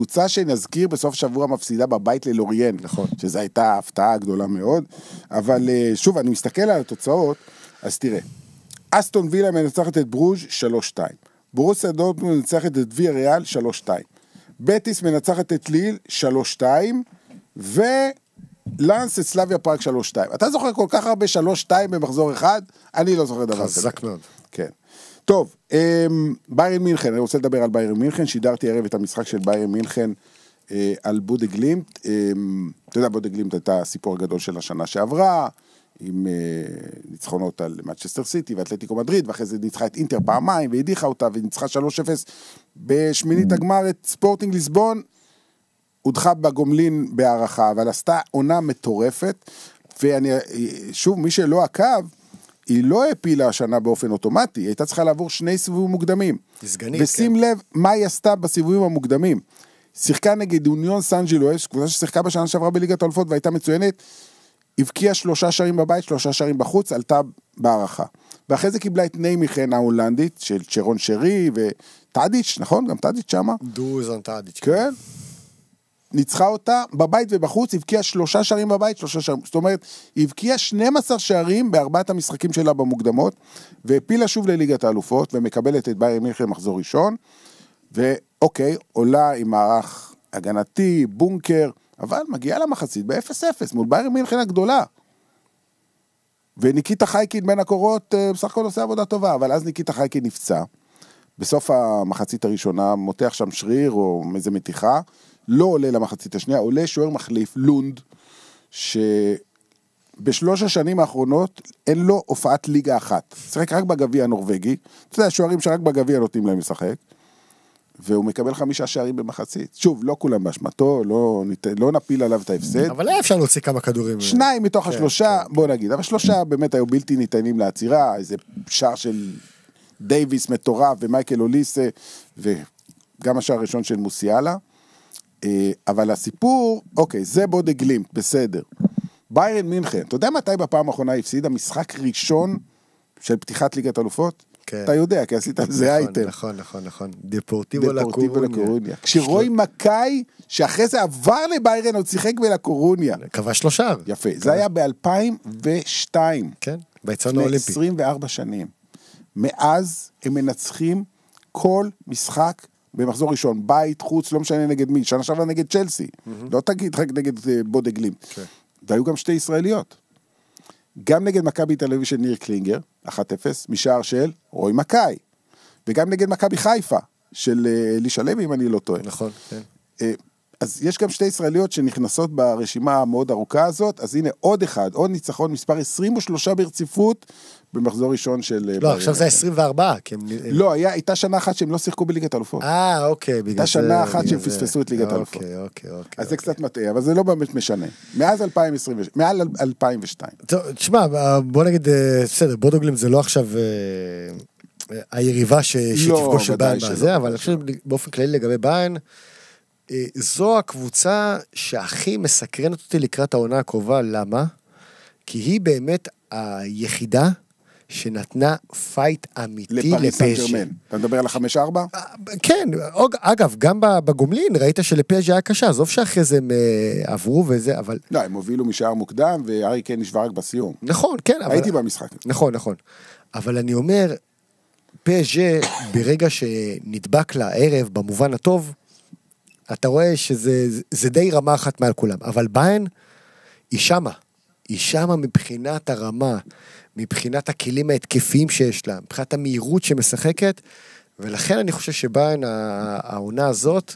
קבוצה שנזכיר בסוף שבוע מפסידה בבית ללוריין, נכון. שזו הייתה הפתעה גדולה מאוד, אבל שוב, אני מסתכל על התוצאות, אז תראה, אסטון וילה מנצחת את ברוז' 3-2, ברוסיה דורטמונד מנצחת את ויה ריאל 3-2, בטיס מנצחת את ליל 3-2, ולאנס את סלאביה פראג 3-2. אתה זוכר כל כך הרבה 3-2 במחזור אחד? אני לא זוכר דבר כזה. חזק מאוד. כן. טוב, ביירן מינכן, אני רוצה לדבר על ביירן מינכן, שידרתי ערב את המשחק של ביירן מינכן על בודה גלימט, אתה יודע, בודה גלימט הייתה הסיפור הגדול של השנה שעברה, עם ניצחונות על מנצ'סטר סיטי ואתלטיקו מדריד, ואחרי זה ניצחה את אינטר פעמיים, והדיחה אותה, וניצחה 3-0 בשמינית הגמר את ספורטינג ליסבון, הודחה בגומלין בהערכה, אבל עשתה עונה מטורפת, ושוב, מי שלא עקב, היא לא הפילה השנה באופן אוטומטי, היא הייתה צריכה לעבור 2 סיבובים מוקדמים. סגנית, ושים לב מה היא עשתה בסיבובים המוקדמים. שיחקה נגד אוניון סן ג'ילואס, קבוצה ששיחקה בשנה שעברה בליגת האלופות והייתה מצוינת, הבקיעה 3 שערים בבית, 3 שערים בחוץ, עלתה בהערכה. ואחרי זה קיבלה את ניימיכן ההולנדית, של צ'רון שרי וטאדיץ', נכון? גם טאדיץ' שמה? דוזן טאדיץ'. כן. ניצחה אותה בבית ובחוץ, הבקיעה 3 שערים בבית, 3 שערים, זאת אומרת, הבקיעה 12 שערים בארבעת המשחקים שלה במוקדמות, והפילה שוב לליגת האלופות, ומקבלת את ביירן מינכן מחזור ראשון, ואוקיי, עולה עם מערך הגנתי, בונקר, אבל מגיעה למחצית ב-0-0, מול ביירן מינכן הגדולה. וניקיטה חייקין בין הקורות, בסך הכל עושה עבודה טובה, אבל אז ניקיטה חייקין נפצע, בסוף המחצית הראשונה, מותח שם שריר או איזה מתיחה, לא עולה למחצית השנייה, עולה שוער מחליף, לונד, שבשלוש השנים האחרונות אין לו הופעת ליגה אחת. שחק רק בגביע הנורווגי, אתה יודע, שוערים שרק בגביע נותנים להם לשחק, והוא מקבל 5 שערים במחצית. שוב, לא כולם באשמתו, לא נפיל עליו את ההפסד. אבל היה אפשר להוציא כמה כדורים. 2 מתוך השלושה, בוא נגיד, אבל 3 באמת היו בלתי ניתנים לעצירה, איזה שער של דייביס מטורף, ומייקל אוליסה, וגם השער הראשון של מוסיאלה. אבל הסיפור, אוקיי, זה בודה גלימט, בסדר. ביירן מינכן, אתה יודע מתי בפעם האחרונה הפסידה משחק ראשון של פתיחת ליגת אלופות? כן. אתה יודע, כי עשית על זה אייטם. נכון. דפורטיבו לקורוניה. כשרואי מקאי, שאחרי זה עבר לביירן, עוד שיחק בלקורוניה. כבש 3 שער. יפה, זה היה ב-2002. כן, ביצעון האולימפי. 24 שנים. מאז הם מנצחים כל משחק במחזור ראשון, בית, חוץ, לא משנה נגד מי, שנה שעברה נגד צ'לסי, לא תגיד רק נגד בודה גלימט. והיו גם 2 ישראליות. גם נגד מכבי תל אביב של ניר קלינגר, 1-0, משער של רוי מקאי. וגם נגד מכבי חיפה, של אלישע לוי, אם אני לא טועה. נכון, כן. אז יש גם 2 ישראליות שנכנסות ברשימה המאוד ארוכה הזאת, אז הנה עוד ניצחון, מספר 23 ברציפות, במחזור ראשון של... לא, עכשיו זה 24. לא, הייתה שנה אחת שהם לא שיחקו בליגת האלופות. אוקיי. הייתה שנה אחת שהם פספסו את ליגת האלופות. אוקיי. אז זה קצת מטעה, אבל זה לא באמת משנה. מאז 2002. תשמע, בוא נגיד, בסדר, בודה גלימט זה לא עכשיו היריבה שתפגוש של ביין בזה, אבל אני חושב באופן כללי לגבי ביין, זו הקבוצה שהכי מסקרנת אותי לקראת העונה הקרובה, למה? כי היא באמת היחידה שנתנה פייט אמיתי לפריז סן ז'רמן. אתה מדבר על 5-4? כן, אגב, גם בגומלין ראית שלפז' היה קשה, עזוב שאחרי זה הם עברו וזה, אבל... לא, הם הובילו משער מוקדם, וארי קיין נשבר רק בסיום. נכון, כן. הייתי במשחק. נכון. אבל אני אומר, פז' ברגע שנדבק לה ערב במובן הטוב, אתה רואה שזה די רמה אחת מעל כולם, אבל ביין היא שמה מבחינת הרמה, מבחינת הכלים ההתקפיים שיש לה, מבחינת המהירות שמשחקת, ולכן אני חושב שביין העונה הזאת,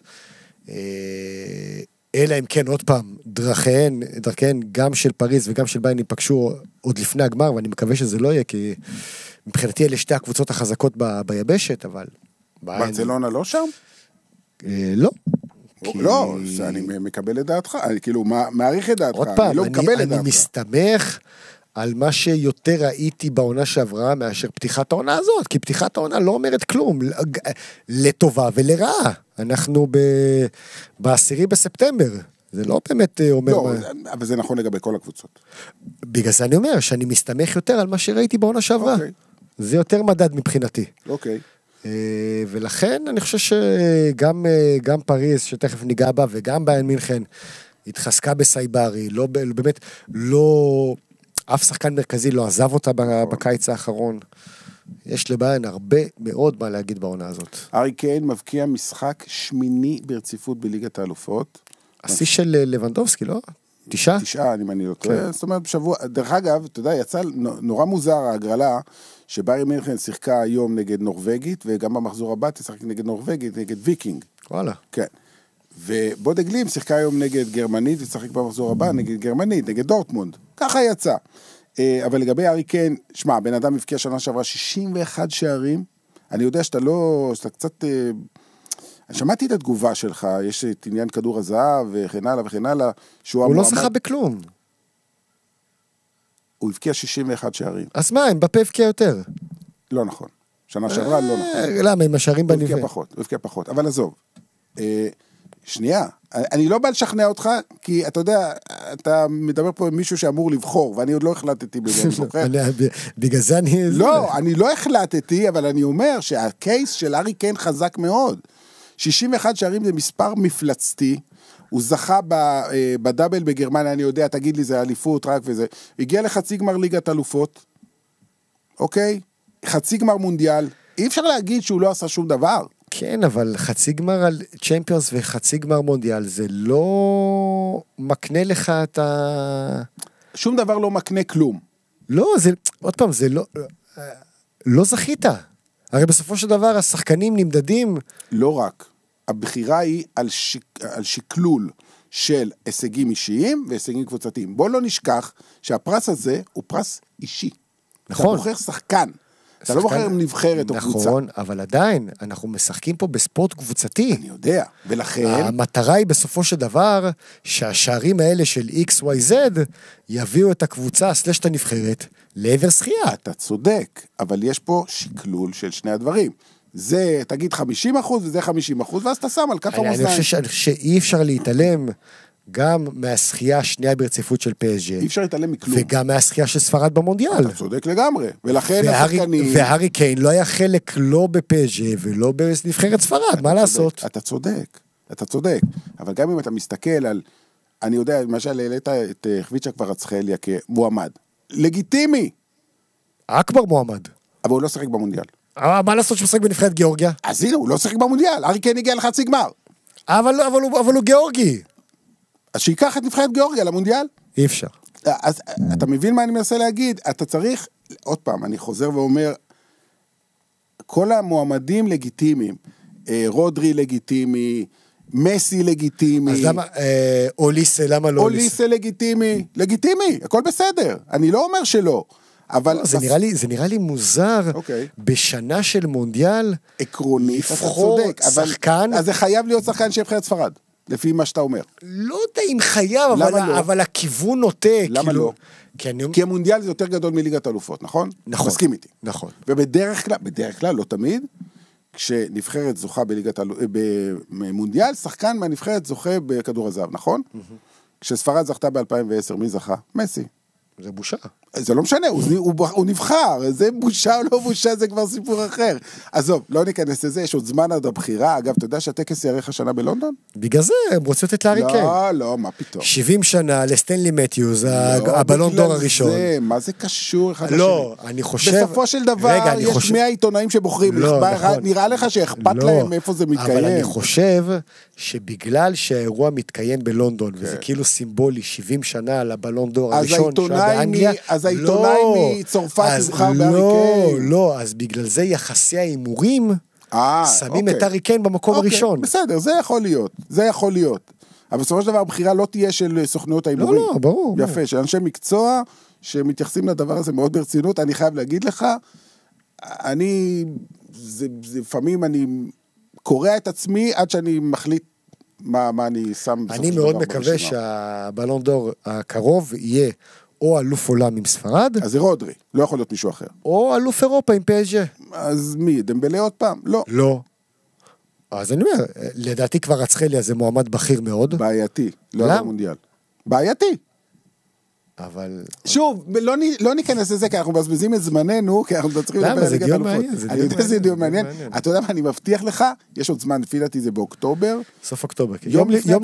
אלא אם כן עוד פעם, דרכיהן גם של פריז וגם של ביין ייפגשו עוד לפני הגמר, ואני מקווה שזה לא יהיה, כי מבחינתי אלה 2 הקבוצות החזקות ביבשת, אבל... ברצלונה לא שם? לא. לא, אני מקבל את דעתך, אני כאילו מעריך את דעתך, עוד פעם, אני מסתמך על מה שיותר ראיתי בעונה שעברה מאשר פתיחת העונה הזאת, כי פתיחת העונה לא אומרת כלום, לטובה ולרעה. אנחנו ב-10 בספטמבר, זה לא באמת אומר... לא, אבל זה נכון לגבי כל הקבוצות. בגלל זה אני אומר, שאני מסתמך יותר על מה שראיתי בעונה שעברה. זה יותר מדד מבחינתי. אוקיי. ולכן אני חושב שגם פריז, שתכף ניגע בה, וגם ביירן מינכן, התחזקה בסייברי, לא, באמת, לא, אף שחקן מרכזי לא עזב אותה בקיץ האחרון. יש לביירן הרבה מאוד מה להגיד בעונה הזאת. ארי קיין מבקיע משחק שמיני ברציפות בליגת האלופות. השיא של לבנדובסקי, לא? 9? 9, אני לא טועה. זאת אומרת, בשבוע, דרך אגב, אתה יודע, יצא נורא מוזר ההגרלה, שביירן מינכן שיחקה היום נגד נורווגית, וגם במחזור הבא תשחק נגד נורווגית, נגד ויקינג. וואלה. כן. ובודגלים שיחקה היום נגד גרמנית, ותשחק במחזור הבא נגד גרמנית, נגד דורטמונד. ככה יצא. אבל לגבי ארי קיין, שמע, בן אדם הבקיע שנה שעברה 61 שערים, אני יודע שאתה קצת, אני שמעתי את התגובה שלך, יש את עניין כדור הזהב וכן הלאה וכן הלאה, הוא לא שחה בכלום. הוא הבקיע 61 שערים. אז מה, הם בפה הבקיע יותר? לא נכון. שנה שעברה לא נכון. למה, עם השערים בניבה? הוא הבקיע פחות, אבל עזוב. שנייה, אני לא בא לשכנע אותך, כי אתה יודע, אתה מדבר פה עם מישהו שאמור לבחור, ואני עוד לא החלטתי בזה, אני זוכר. בגלל זה אני... לא, אני לא החלטתי, אבל אני אומר שהקייס של ארי קיין חזק מאוד. 61 שערים זה מספר מפלצתי, הוא זכה בדאבל בגרמניה, אני יודע, תגיד לי, זה אליפות רק וזה, הגיע לחצי גמר ליגת אלופות, אוקיי? חצי גמר מונדיאל, אי אפשר להגיד שהוא לא עשה שום דבר. כן, אבל חצי גמר על צ'מפיונס וחצי גמר מונדיאל, זה לא מקנה לך את ה... שום דבר לא מקנה כלום. לא, זה, עוד פעם, זה לא זכית. הרי בסופו של דבר, השחקנים נמדדים... לא רק. הבחירה היא על שקלול של הישגים אישיים והישגים קבוצתיים. בוא לא נשכח שהפרס הזה הוא פרס אישי. נכון. אתה בוחר שחקן. אתה לא בוחר נבחרת או קבוצה. נכון, אבל עדיין, אנחנו משחקים פה בספורט קבוצתי. אני יודע, ולכן... המטרה היא בסופו של דבר, שהשערים האלה של XYZ, יביאו את הקבוצה, סלשת הנבחרת, לעבר שחייה. אתה צודק, אבל יש פה שקלול של שני הדברים. זה, תגיד 50% וזה 50%, ואז אתה שם על כף המאזניים. אני חושב שאי אפשר להתעלם גם מהשחייה השנייה ברציפות של PSG. אי אפשר להתעלם מכלום. וגם מהשחייה של ספרד במונדיאל. אתה צודק לגמרי. ולכן השחקנים... והארי קיין לא היה חלק לא ב-PSG ולא בנבחרת ספרד, מה לעשות? אתה צודק, אתה צודק. אבל גם אם אתה מסתכל על... אני יודע, למשל, העלית את חביצ'ה קווארצחליה כמועמד. לגיטימי. אכבר מועמד. אבל הוא לא שחק במונדיאל. מה לעשות שהוא שחק בנבחרת גיאורגיה? אז הנה, הוא לא שחק במונדיאל. ארי קיין הגיע לחצי גמר. אבל הוא גיאורגי. אז שיקח את נבחרת גיאורגיה למונדיאל. אי אפשר. אז אתה מבין מה אני מנסה להגיד? אתה צריך, עוד פעם, אני חוזר ואומר, כל המועמדים לגיטימיים, רודרי לגיטימי, מסי לגיטימי. אז למה, אוליסה, למה לא אוליסה? אוליסה לגיטימי, לגיטימי, הכל בסדר. אני לא אומר שלא. אבל... זה נראה לי מוזר, בשנה של מונדיאל, עקרונית, אתה צודק. שחקן... אז זה חייב להיות שחקן של נבחרת ספרד. לפי מה שאתה אומר. לא יודע אם חייב, אבל הכיוון נוטה. למה לא? כי המונדיאל זה יותר גדול מליגת האלופות, נכון? נכון. מסכים איתי. נכון. ובדרך כלל, לא תמיד, כשנבחרת זוכה במונדיאל, שחקן מהנבחרת זוכה בכדור הזהב, נכון? כשספרד זכתה ב-2010, מי זכה? מסי. זה בושה. זה לא משנה, הוא נבחר, זה בושה או לא בושה, זה כבר סיפור אחר. עזוב, לא ניכנס לזה, יש עוד זמן עד הבחירה, אגב, אתה יודע שהטקס יארך השנה בלונדון? בגלל זה, הם רוצים לתת לארי קיין. לא, מה פתאום. 70 שנה לסטנלי מתיוז, הבלון דור הראשון. מה זה קשור אחד לשני? לא, אני חושב... בסופו של דבר, יש 100 עיתונאים שבוחרים, נראה לך שאכפת להם איפה זה מתקיים. אבל אני חושב שבגלל שהאירוע מתקיים בלונדון, וזה כאילו סימבולי 70 שנה לבלון דור הראשון, אז העיתונאי מצרפת יבחר בארי קיין. לא, אז בגלל זה יחסי האימורים שמים את ארי קיין במקום הראשון. בסדר, זה יכול להיות. אבל בסופו של דבר הבחירה לא תהיה של סוכנויות האימורים. לא, ברור. יפה, של אנשי מקצוע שמתייחסים לדבר הזה מאוד ברצינות. אני חייב להגיד לך, לפעמים אני קורא את עצמי עד שאני מחליט מה אני שם. אני מאוד מקווה שהבלון דור הקרוב יהיה או אלוף עולם עם ספרד. אז זה רודרי, לא יכול להיות מישהו אחר. או אלוף אירופה עם PSG. אז מי, דמבלה עוד פעם? לא. לא. אז אני אומר, לדעתי קווארצחליה זה מועמד בכיר מאוד. בעייתי, לא במונדיאל. בעייתי. אבל... שוב, לא ניכנס לזה, כי אנחנו מבזבזים את זמננו, כי אנחנו צריכים לדבר על ליגת האלופות. אני יודע שזה דיון מעניין. אתה יודע מה, אני מבטיח לך, יש עוד זמן, לפי דעתי זה באוקטובר. סוף אוקטובר. יום לפני